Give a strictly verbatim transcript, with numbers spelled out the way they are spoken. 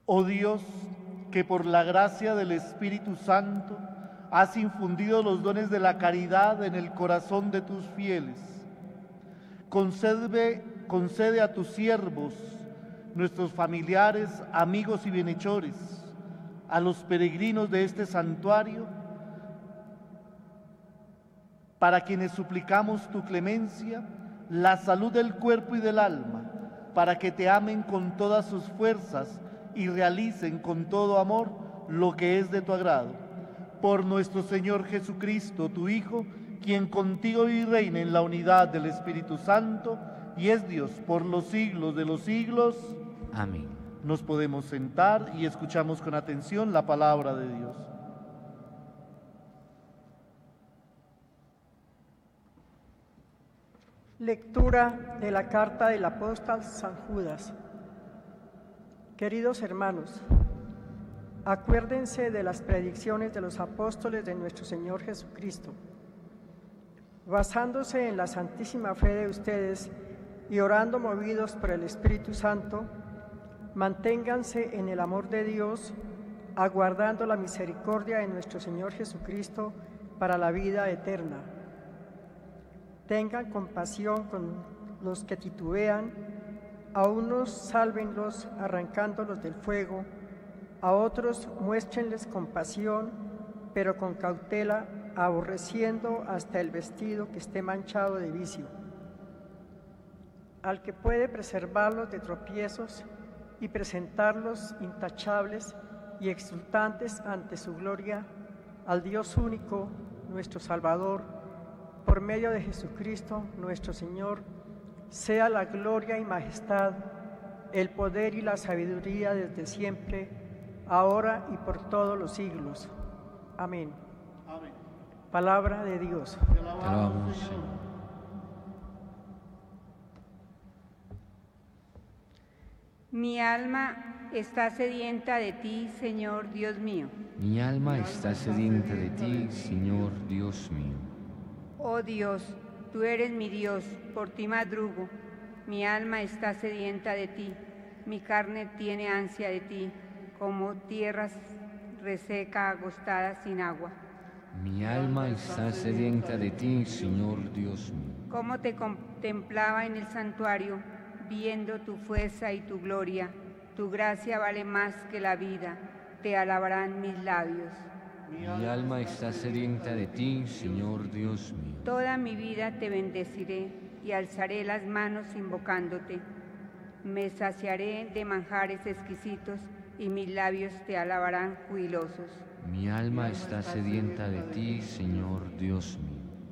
Oh Dios, que por la gracia del Espíritu Santo has infundido los dones de la caridad en el corazón de tus fieles, concede, concede a tus siervos, nuestros familiares, amigos y bienhechores, a los peregrinos de este santuario, para quienes suplicamos tu clemencia, la salud del cuerpo y del alma, para que te amen con todas sus fuerzas y realicen con todo amor lo que es de tu agrado. Por nuestro Señor Jesucristo, tu Hijo, quien contigo vive y reina en la unidad del Espíritu Santo, y es Dios por los siglos de los siglos. Amén. Nos podemos sentar y escuchamos con atención la palabra de Dios. Lectura de la carta del apóstol San Judas. Queridos hermanos, acuérdense de las predicciones de los apóstoles de nuestro Señor Jesucristo. Basándose en la santísima fe de ustedes y orando movidos por el Espíritu Santo, manténganse en el amor de Dios, aguardando la misericordia de nuestro Señor Jesucristo para la vida eterna. Tengan compasión con los que titubean, a unos sálvenlos arrancándolos del fuego, a otros muéstrenles compasión, pero con cautela, aborreciendo hasta el vestido que esté manchado de vicio. Al que puede preservarlos de tropiezos y presentarlos intachables y exultantes ante su gloria, al Dios único, nuestro Salvador, por medio de Jesucristo nuestro Señor, sea la gloria y majestad, el poder y la sabiduría desde siempre, ahora y por todos los siglos. Amén. Amén. Palabra de Dios. Te Te alabamos, Señor. Mi alma está sedienta de ti, Señor Dios mío. Mi alma está sedienta de ti, Señor Dios mío. Oh Dios, tú eres mi Dios, por ti madrugo. Mi alma está sedienta de ti, mi carne tiene ansia de ti, como tierra reseca, agostada sin agua. Mi alma está sedienta de ti, Señor Dios mío. Como te contemplaba en el santuario, viendo tu fuerza y tu gloria, tu gracia vale más que la vida, te alabarán mis labios. Mi alma está sedienta de ti, Señor Dios mío. Toda mi vida te bendeciré y alzaré las manos invocándote. Me saciaré de manjares exquisitos y mis labios te alabarán jubilosos. Mi alma está sedienta de ti, Señor Dios mío.